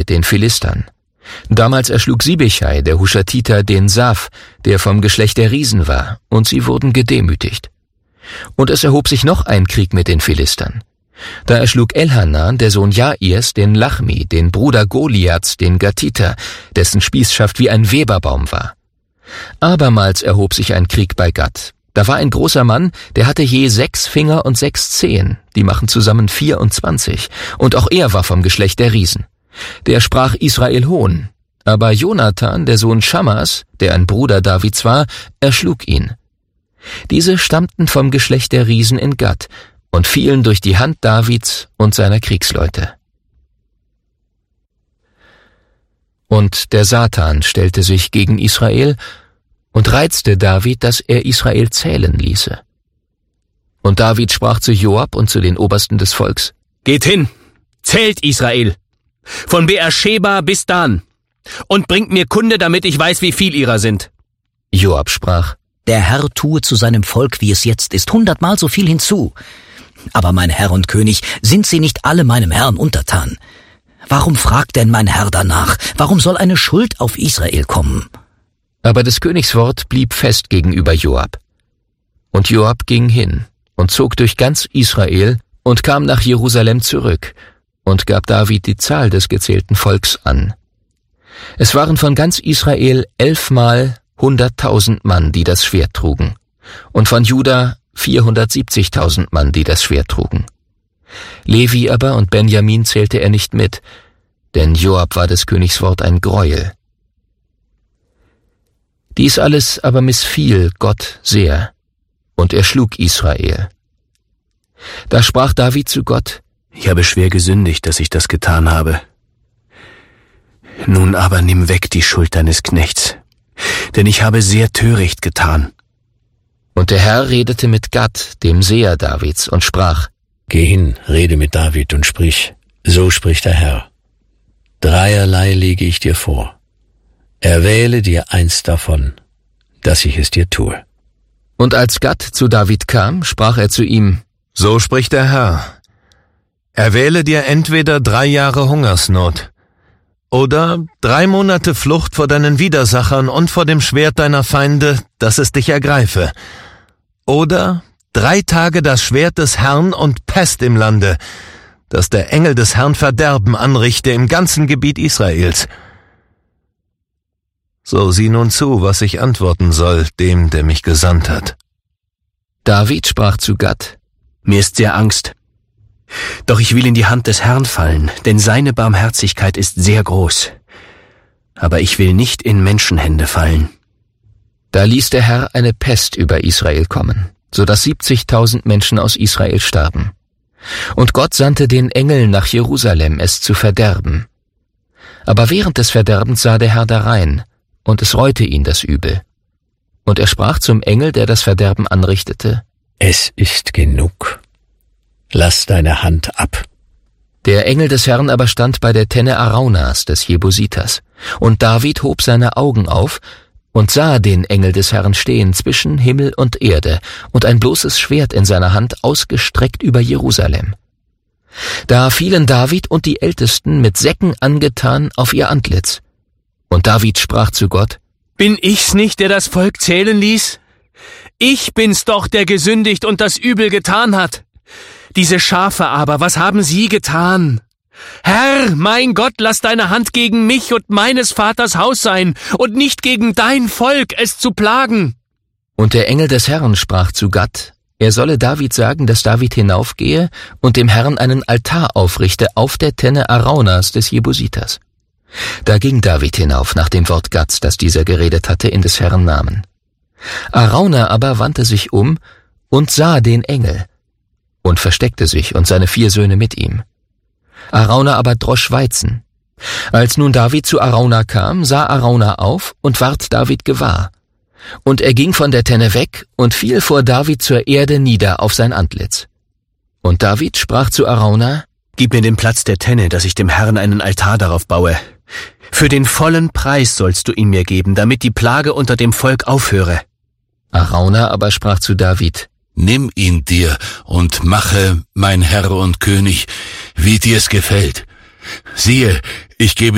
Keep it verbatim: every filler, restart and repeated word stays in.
den Philistern. Damals erschlug Sibbechai, der Huschatiter, den Saf, der vom Geschlecht der Riesen war, und sie wurden gedemütigt. Und es erhob sich noch ein Krieg mit den Philistern. Da erschlug Elhanan, der Sohn Jairs, den Lachmi, den Bruder Goliaths, den Gatiter, dessen Spießschaft wie ein Weberbaum war. Abermals erhob sich ein Krieg bei Gat. Da war ein großer Mann, der hatte je sechs Finger und sechs Zehen, die machen zusammen vierundzwanzig, und auch er war vom Geschlecht der Riesen. Der sprach Israel Hohn, aber Jonathan, der Sohn Schammas, der ein Bruder Davids war, erschlug ihn. Diese stammten vom Geschlecht der Riesen in Gat und fielen durch die Hand Davids und seiner Kriegsleute. Und der Satan stellte sich gegen Israel und reizte David, dass er Israel zählen ließe. Und David sprach zu Joab und zu den Obersten des Volks: Geht hin, zählt Israel, von Beersheba bis Dan, und bringt mir Kunde, damit ich weiß, wie viel ihrer sind. Joab sprach: Der Herr tue zu seinem Volk, wie es jetzt ist, hundertmal so viel hinzu. Aber mein Herr und König, sind sie nicht alle meinem Herrn untertan? Warum fragt denn mein Herr danach? Warum soll eine Schuld auf Israel kommen? Aber des Königs Wort blieb fest gegenüber Joab. Und Joab ging hin und zog durch ganz Israel und kam nach Jerusalem zurück und gab David die Zahl des gezählten Volks an. Es waren von ganz Israel elfmal hunderttausend Mann, die das Schwert trugen, und von Juda vierhundertsiebzigtausend Mann, die das Schwert trugen. Levi aber und Benjamin zählte er nicht mit, denn Joab war des Königs Wort ein Greuel. Dies alles aber missfiel Gott sehr, und er schlug Israel. Da sprach David zu Gott: Ich habe schwer gesündigt, dass ich das getan habe. Nun aber nimm weg die Schuld deines Knechts, denn ich habe sehr töricht getan. Und der Herr redete mit Gad, dem Seher Davids, und sprach: Geh hin, rede mit David und sprich, so spricht der Herr. Dreierlei lege ich dir vor. Erwähle dir eins davon, dass ich es dir tue. Und als Gad zu David kam, sprach er zu ihm: So spricht der Herr: Erwähle dir entweder drei Jahre Hungersnot oder drei Monate Flucht vor deinen Widersachern und vor dem Schwert deiner Feinde, dass es dich ergreife, oder drei Tage das Schwert des Herrn und Pest im Lande, dass der Engel des Herrn Verderben anrichte im ganzen Gebiet Israels. So sieh nun zu, was ich antworten soll, dem, der mich gesandt hat. David sprach zu Gad: Mir ist sehr Angst. Doch ich will in die Hand des Herrn fallen, denn seine Barmherzigkeit ist sehr groß. Aber ich will nicht in Menschenhände fallen. Da ließ der Herr eine Pest über Israel kommen, so dass siebzigtausend Menschen aus Israel starben. Und Gott sandte den Engel nach Jerusalem, es zu verderben. Aber während des Verderbens sah der Herr darein, und es reute ihn das Übel. Und er sprach zum Engel, der das Verderben anrichtete: Es ist genug. Lass deine Hand ab. Der Engel des Herrn aber stand bei der Tenne Araunas des Jebusiters, und David hob seine Augen auf und sah den Engel des Herrn stehen zwischen Himmel und Erde und ein bloßes Schwert in seiner Hand ausgestreckt über Jerusalem. Da fielen David und die Ältesten mit Säcken angetan auf ihr Antlitz. Und David sprach zu Gott: Bin ich's nicht, der das Volk zählen ließ? Ich bin's doch, der gesündigt und das Übel getan hat. Diese Schafe aber, was haben sie getan? Herr, mein Gott, lass deine Hand gegen mich und meines Vaters Haus sein und nicht gegen dein Volk, es zu plagen. Und der Engel des Herrn sprach zu Gad, er solle David sagen, dass David hinaufgehe und dem Herrn einen Altar aufrichte auf der Tenne Araunas des Jebusiters. Da ging David hinauf nach dem Wort Gads, das dieser geredet hatte, in des Herrn Namen. Arauna aber wandte sich um und sah den Engel und versteckte sich und seine vier Söhne mit ihm. Arauna aber drosch Weizen. Als nun David zu Arauna kam, sah Arauna auf und ward David gewahr. Und er ging von der Tenne weg und fiel vor David zur Erde nieder auf sein Antlitz. Und David sprach zu Arauna: Gib mir den Platz der Tenne, dass ich dem Herrn einen Altar darauf baue. Für den vollen Preis sollst du ihn mir geben, damit die Plage unter dem Volk aufhöre. Arauna aber sprach zu David: Nimm ihn dir und mache, mein Herr und König, wie dir's gefällt. Siehe, ich gebe